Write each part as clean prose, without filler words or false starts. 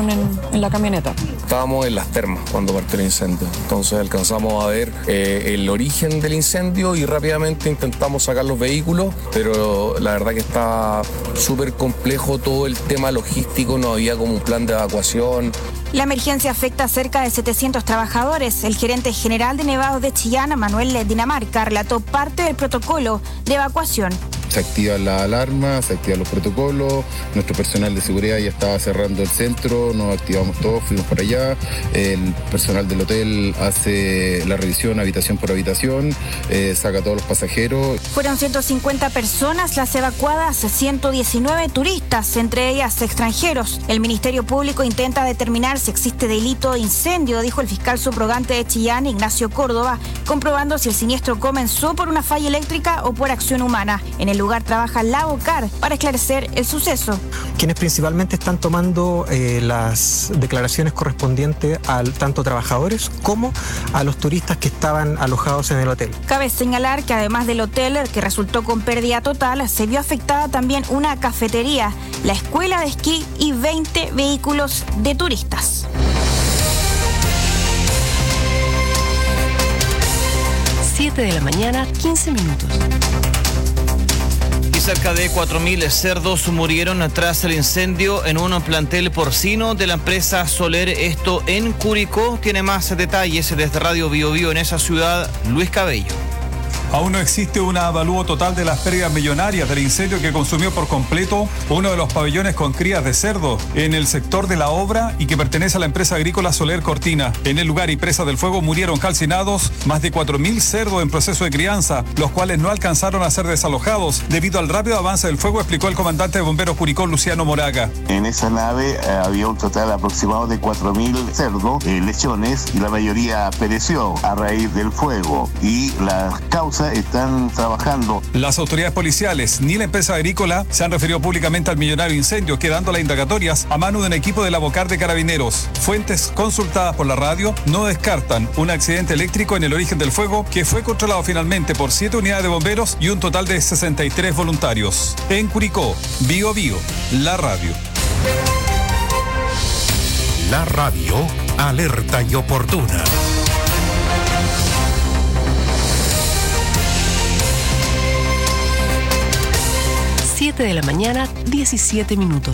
en la camioneta. Estábamos en las termas cuando partió el incendio, entonces alcanzamos a ver el origen del incendio y rápidamente intentamos sacar los vehículos, pero la verdad que está súper complejo todo el tema logístico, no había como un plan de evacuación. La emergencia afecta a cerca de 700 trabajadores. El gerente general de Nevados de Chillán, Manuel Dinamarca, relató parte del protocolo de evacuación. Se activan las alarmas, se activan los protocolos, nuestro personal de seguridad ya estaba cerrando el centro, nos activamos todos, fuimos para allá, el personal del hotel hace la revisión habitación por habitación, saca a todos los pasajeros. Fueron 150 personas las evacuadas, 119 turistas, entre ellas extranjeros. El Ministerio Público intenta determinar si existe delito de incendio, dijo el fiscal subrogante de Chillán, Ignacio Córdoba, comprobando si el siniestro comenzó por una falla eléctrica o por acción humana. En el lugar trabaja la OCAR para esclarecer el suceso. Quienes principalmente están tomando las declaraciones correspondientes a tanto trabajadores como a los turistas que estaban alojados en el hotel. Cabe señalar que además del hotel, que resultó con pérdida total, se vio afectada también una cafetería, la escuela de esquí y 20 vehículos de turistas. 7 de la mañana, 15 minutos. Cerca de 4.000 cerdos murieron tras el incendio en un plantel porcino de la empresa Soler, esto en Curicó. Tiene más detalles desde Radio Bio Bio en esa ciudad, Luis Cabello. Aún no existe un avalúo total de las pérdidas millonarias del incendio que consumió por completo uno de los pabellones con crías de cerdo en el sector de la obra y que pertenece a la empresa agrícola Soler Cortina. En el lugar y presa del fuego murieron calcinados más de 4.000 cerdos en proceso de crianza, los cuales no alcanzaron a ser desalojados debido al rápido avance del fuego, explicó el comandante de bomberos Curicó, Luciano Moraga. En esa nave había un total aproximado de 4.000 cerdos, lechones, y la mayoría pereció a raíz del fuego y las causas están trabajando. Las autoridades policiales ni la empresa agrícola se han referido públicamente al millonario incendio, quedando las indagatorias a mano de un equipo de la Bocar de Carabineros. Fuentes consultadas por la radio no descartan un accidente eléctrico en el origen del fuego, que fue controlado finalmente por 7 unidades de bomberos y un total de 63 voluntarios. En Curicó, Bio Bio, la radio. La radio, alerta y oportuna. 7 de la mañana, 17 minutos.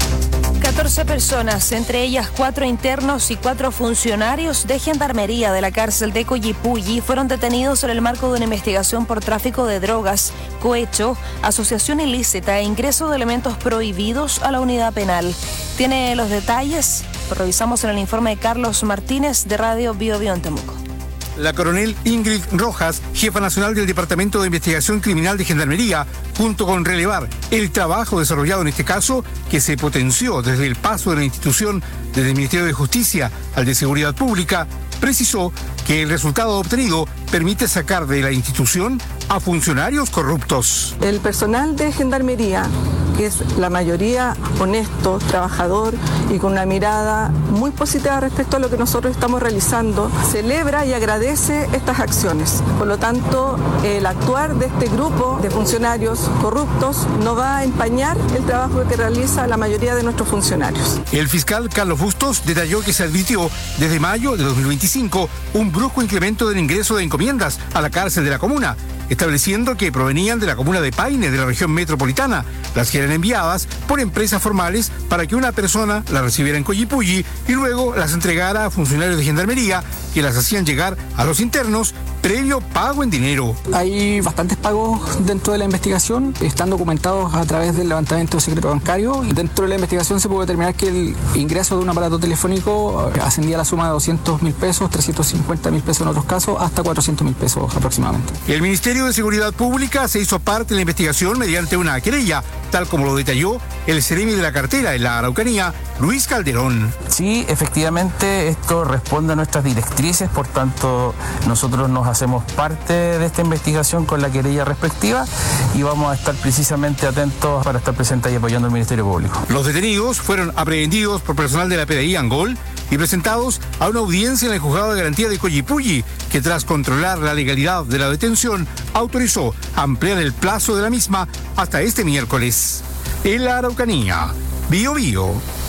14 personas, entre ellas 4 internos y 4 funcionarios de gendarmería de la cárcel de Collipulli, fueron detenidos en el marco de una investigación por tráfico de drogas, cohecho, asociación ilícita e ingreso de elementos prohibidos a la unidad penal. Tiene los detalles, lo revisamos en el informe de Carlos Martínez de Radio Bio Bio en Temuco. La coronel Ingrid Rojas, jefa nacional del Departamento de Investigación Criminal de Gendarmería, junto con relevar el trabajo desarrollado en este caso, que se potenció desde el paso de la institución desde el Ministerio de Justicia al de Seguridad Pública, precisó que el resultado obtenido permite sacar de la institución a funcionarios corruptos. El personal de Gendarmería, que es la mayoría honesto, trabajador y con una mirada muy positiva respecto a lo que nosotros estamos realizando, celebra y agradece estas acciones. Por lo tanto, el actuar de este grupo de funcionarios corruptos no va a empañar el trabajo que realiza la mayoría de nuestros funcionarios. El fiscal Carlos Bustos detalló que se advirtió desde mayo de 2025 un brusco incremento del ingreso de encomiendas a la cárcel de la comuna, estableciendo que provenían de la comuna de Paine, de la región metropolitana, las que eran enviadas por empresas formales para que una persona las recibiera en Collipulli y luego las entregara a funcionarios de gendarmería que las hacían llegar a los internos previo pago en dinero. Hay bastantes pagos dentro de la investigación, están documentados a través del levantamiento de secreto bancario. Dentro de la investigación se puede determinar que el ingreso de un aparato telefónico ascendía a la suma de 200.000 pesos, 350.000 pesos en otros casos, hasta 400.000 pesos aproximadamente. El Ministerio de Seguridad Pública se hizo parte de la investigación mediante una querella, tal como lo detalló el seremi de la cartera en la Araucanía, Luis Calderón. Sí, efectivamente, esto responde a nuestras directrices, por tanto, nosotros nos hacemos parte de esta investigación con la querella respectiva y vamos a estar precisamente atentos para estar presentes y apoyando al Ministerio Público. Los detenidos fueron aprehendidos por personal de la PDI Angol y presentados a una audiencia en el Juzgado de Garantía de Collipulli, que tras controlar la legalidad de la detención, autorizó ampliar el plazo de la misma hasta este miércoles. En la Araucanía, Bio Bio,